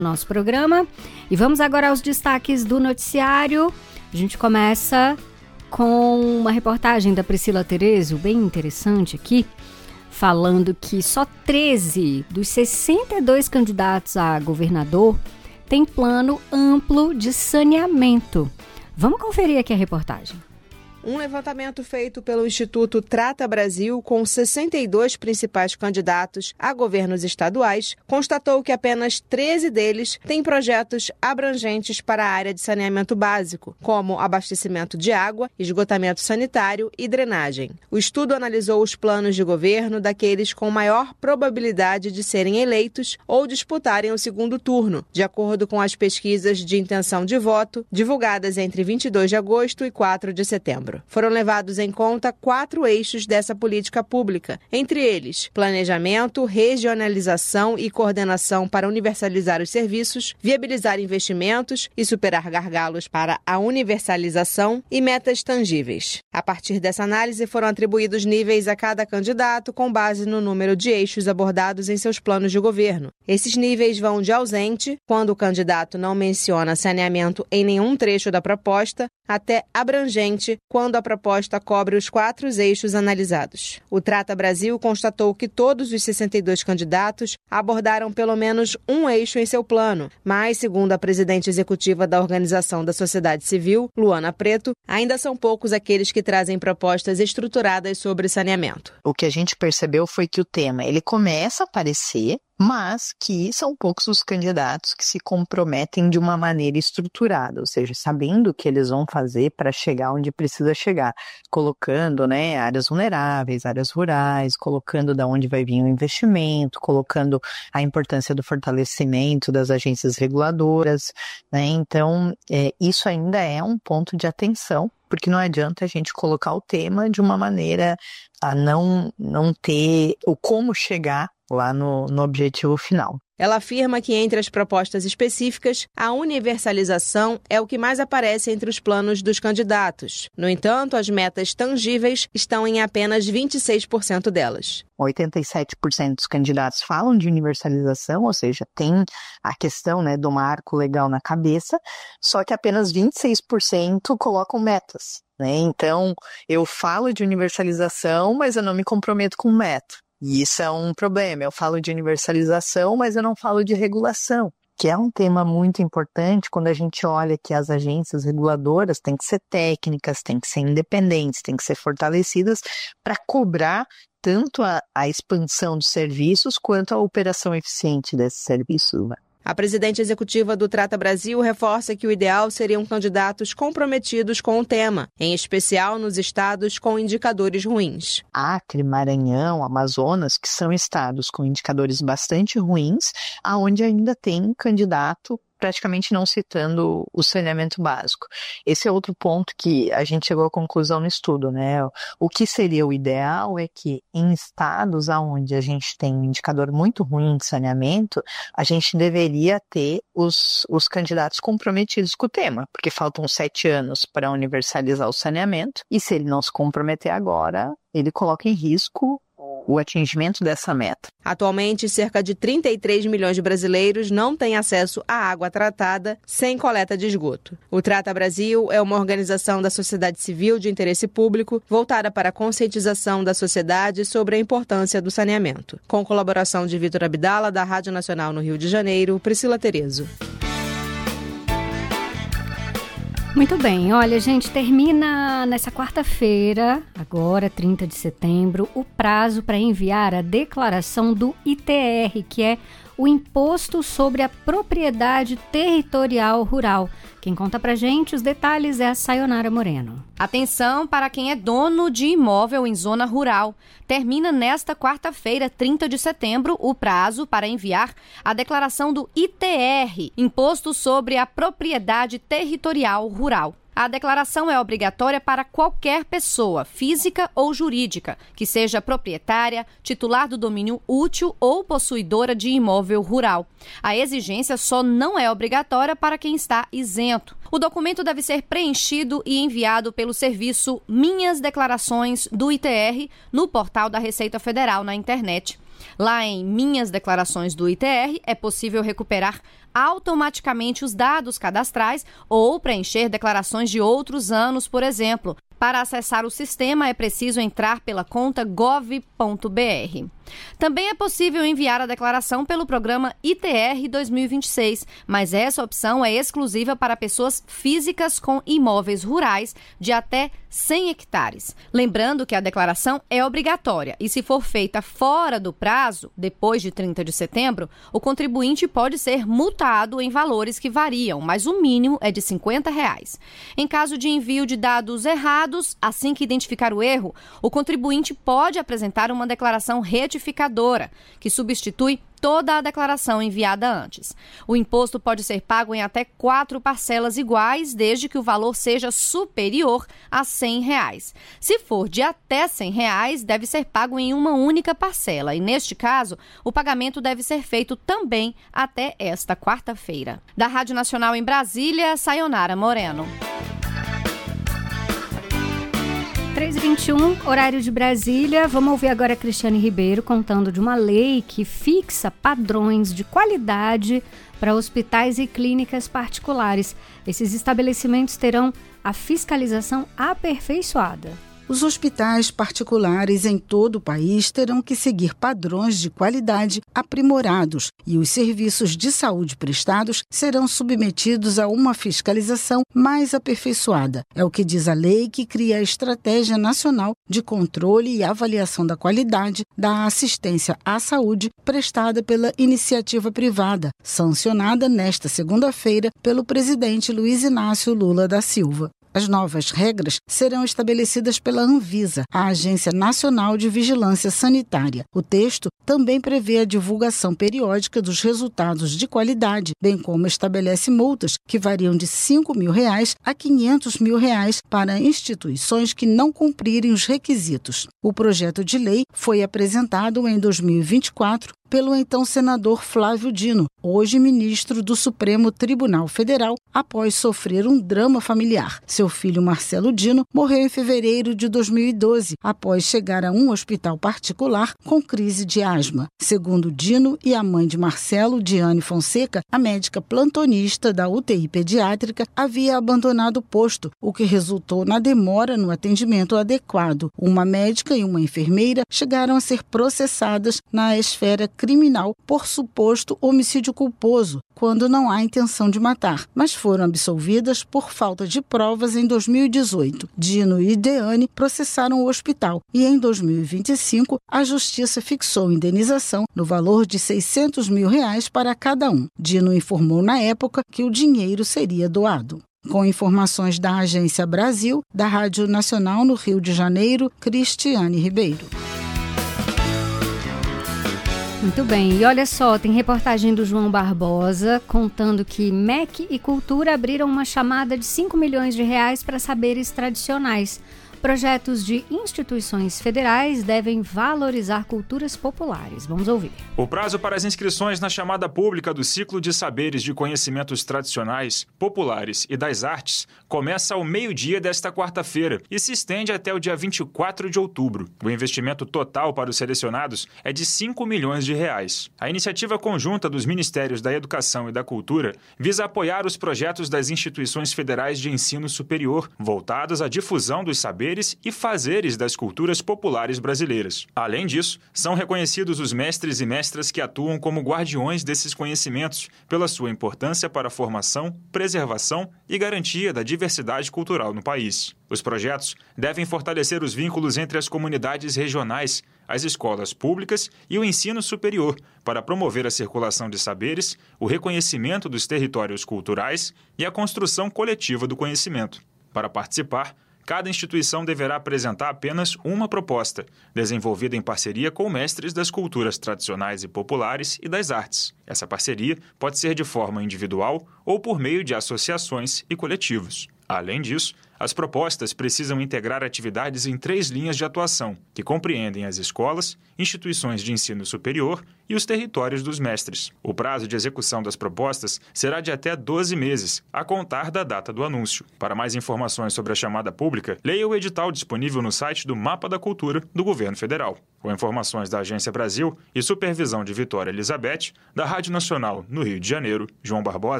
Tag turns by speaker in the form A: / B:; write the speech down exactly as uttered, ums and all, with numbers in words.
A: nosso programa. E vamos agora aos destaques do noticiário. A gente começa com uma reportagem da Priscila Terezo, bem interessante aqui, falando que só treze dos sessenta e dois candidatos a governador têm plano amplo de saneamento. Vamos conferir aqui a reportagem.
B: Um levantamento feito pelo Instituto Trata Brasil com sessenta e dois principais candidatos a governos estaduais constatou que apenas treze deles têm projetos abrangentes para a área de saneamento básico, como abastecimento de água, esgotamento sanitário e drenagem. O estudo analisou os planos de governo daqueles com maior probabilidade de serem eleitos ou disputarem o segundo turno, de acordo com as pesquisas de intenção de voto divulgadas entre vinte e dois de agosto e quatro de setembro. Foram levados em conta quatro eixos dessa política pública, entre eles planejamento, regionalização e coordenação para universalizar os serviços, viabilizar investimentos e superar gargalos para a universalização e metas tangíveis. A partir dessa análise foram atribuídos níveis a cada candidato com base no número de eixos abordados em seus planos de governo. Esses níveis vão de ausente, quando o candidato não menciona saneamento em nenhum trecho da proposta, até abrangente, quando a proposta cobre os quatro eixos analisados. O Trata Brasil constatou que todos os sessenta e dois candidatos abordaram pelo menos um eixo em seu plano, mas, segundo a presidente executiva da Organização da Sociedade Civil, Luana Preto, ainda são poucos aqueles que trazem propostas estruturadas sobre saneamento.
C: O que a gente percebeu foi que o tema ele começa a aparecer, mas que são poucos os candidatos que se comprometem de uma maneira estruturada, ou seja, sabendo o que eles vão fazer para chegar onde precisa chegar, colocando, né, áreas vulneráveis, áreas rurais, colocando de onde vai vir o investimento, colocando a importância do fortalecimento das agências reguladoras, né, então é, isso ainda é um ponto de atenção, porque não adianta a gente colocar o tema de uma maneira a não, não ter o como chegar lá no, no objetivo final.
B: Ela afirma que entre as propostas específicas, a universalização é o que mais aparece entre os planos dos candidatos. No entanto, as metas tangíveis estão em apenas vinte e seis por cento delas.
C: oitenta e sete por cento dos candidatos falam de universalização, ou seja, tem a questão, né, do marco legal na cabeça, só que apenas vinte e seis por cento colocam metas, né? Então, eu falo de universalização, mas eu não me comprometo com meta. E isso é um problema. Eu falo de universalização, mas eu não falo de regulação, que é um tema muito importante quando a gente olha que as agências reguladoras têm que ser técnicas, têm que ser independentes, têm que ser fortalecidas para cobrar tanto a, a expansão dos serviços quanto a operação eficiente desses serviços, né?
B: A presidente executiva do Trata Brasil reforça que o ideal seriam candidatos comprometidos com o tema, em especial nos estados com indicadores ruins.
C: Acre, Maranhão, Amazonas, que são estados com indicadores bastante ruins, aonde ainda tem candidato praticamente não citando o saneamento básico. Esse é outro ponto que a gente chegou à conclusão no estudo, né? O que seria o ideal é que em estados onde a gente tem um indicador muito ruim de saneamento, a gente deveria ter os, os candidatos comprometidos com o tema, porque faltam sete anos para universalizar o saneamento, e se ele não se comprometer agora, ele coloca em risco o atingimento dessa meta.
B: Atualmente, cerca de trinta e três milhões de brasileiros não têm acesso à água tratada sem coleta de esgoto. O Trata Brasil é uma organização da sociedade civil de interesse público voltada para a conscientização da sociedade sobre a importância do saneamento. Com colaboração de Vitor Abdala, da Rádio Nacional no Rio de Janeiro, Priscila Terezo.
A: Muito bem, olha, gente, termina nessa quarta-feira, agora, trinta de setembro, o prazo para enviar a declaração do I T R, que é o Imposto sobre a Propriedade Territorial Rural. Quem conta pra gente os detalhes é a Sayonara Moreno.
D: Atenção para quem é dono de imóvel em zona rural. Termina nesta quarta-feira, trinta de setembro, o prazo para enviar a declaração do I T R, Imposto sobre a Propriedade Territorial Rural. A declaração é obrigatória para qualquer pessoa, física ou jurídica, que seja proprietária, titular do domínio útil ou possuidora de imóvel rural. A exigência só não é obrigatória para quem está isento. O documento deve ser preenchido e enviado pelo serviço Minhas Declarações do I T R no portal da Receita Federal na internet. Lá em Minhas Declarações do I T R, é possível recuperar automaticamente os dados cadastrais ou preencher declarações de outros anos, por exemplo. Para acessar o sistema, é preciso entrar pela conta gov ponto br. Também é possível enviar a declaração pelo programa I T R dois mil e vinte e seis, mas essa opção é exclusiva para pessoas físicas com imóveis rurais de até cem hectares. Lembrando que a declaração é obrigatória e, se for feita fora do prazo, depois de trinta de setembro, o contribuinte pode ser multado em valores que variam, mas o mínimo é de cinquenta reais. Em caso de envio de dados errados, assim que identificar o erro, o contribuinte pode apresentar uma declaração retificadora, que substitui toda a declaração enviada antes. O imposto pode ser pago em até quatro parcelas iguais, desde que o valor seja superior a cem reais. Se for de até cem reais, deve ser pago em uma única parcela. E, neste caso, o pagamento deve ser feito também até esta quarta-feira. Da Rádio Nacional em Brasília, Sayonara Moreno.
A: três e vinte e um, horário de Brasília. Vamos ouvir agora a Cristiane Ribeiro contando de uma lei que fixa padrões de qualidade para hospitais e clínicas particulares. Esses estabelecimentos terão a fiscalização aperfeiçoada.
E: Os hospitais particulares em todo o país terão que seguir padrões de qualidade aprimorados e os serviços de saúde prestados serão submetidos a uma fiscalização mais aperfeiçoada. É o que diz a lei que cria a Estratégia Nacional de Controle e Avaliação da Qualidade da Assistência à Saúde prestada pela iniciativa privada, sancionada nesta segunda-feira pelo presidente Luiz Inácio Lula da Silva. As novas regras serão estabelecidas pela Anvisa, a Agência Nacional de Vigilância Sanitária. O texto também prevê a divulgação periódica dos resultados de qualidade, bem como estabelece multas que variam de cinco mil reais a quinhentos mil reais para instituições que não cumprirem os requisitos. O projeto de lei foi apresentado em dois mil e vinte e quatro pelo então senador Flávio Dino, hoje ministro do Supremo Tribunal Federal, após sofrer um drama familiar. Seu filho Marcelo Dino morreu em fevereiro de dois mil e doze, após chegar a um hospital particular com crise de asma. Segundo Dino e a mãe de Marcelo, Diane Fonseca, a médica plantonista da U T I pediátrica havia abandonado o posto, o que resultou na demora no atendimento adequado. Uma médica e uma enfermeira chegaram a ser processadas na esfera criminal por suposto homicídio culposo, quando não há intenção de matar, mas foram absolvidas por falta de provas em dois mil e dezoito. Dino e Diane processaram o hospital e em dois mil e vinte e cinco a Justiça fixou indenização no valor de seiscentos mil reais para cada um. Dino informou na época que o dinheiro seria doado. Com informações da Agência Brasil, da Rádio Nacional no Rio de Janeiro, Cristiane Ribeiro.
A: Muito bem, e olha só, tem reportagem do João Barbosa contando que M E C e Cultura abriram uma chamada de cinco milhões de reais para saberes tradicionais. Projetos de instituições federais devem valorizar culturas populares. Vamos ouvir.
F: O prazo para as inscrições na chamada pública do ciclo de saberes de conhecimentos tradicionais, populares e das artes começa ao meio-dia desta quarta-feira e se estende até o dia vinte e quatro de outubro. O investimento total para os selecionados é de cinco milhões de reais. A iniciativa conjunta dos Ministérios da Educação e da Cultura visa apoiar os projetos das instituições federais de ensino superior, voltados à difusão dos saberes e fazeres das culturas populares brasileiras. Além disso, são reconhecidos os mestres e mestras que atuam como guardiões desses conhecimentos pela sua importância para a formação, preservação e garantia da diversidade cultural no país. Os projetos devem fortalecer os vínculos entre as comunidades regionais, as escolas públicas e o ensino superior, para promover a circulação de saberes, o reconhecimento dos territórios culturais e a construção coletiva do conhecimento. Para participar, cada instituição deverá apresentar apenas uma proposta, desenvolvida em parceria com mestres das culturas tradicionais e populares e das artes. Essa parceria pode ser de forma individual ou por meio de associações e coletivos. Além disso, as propostas precisam integrar atividades em três linhas de atuação, que compreendem as escolas, instituições de ensino superior e os territórios dos mestres. O prazo de execução das propostas será de até doze meses, a contar da data do anúncio. Para mais informações sobre a chamada pública, leia o edital disponível no site do Mapa da Cultura do Governo Federal. Com informações da Agência Brasil e supervisão de Vitória Elizabeth, da Rádio Nacional no Rio de Janeiro, João Barbosa.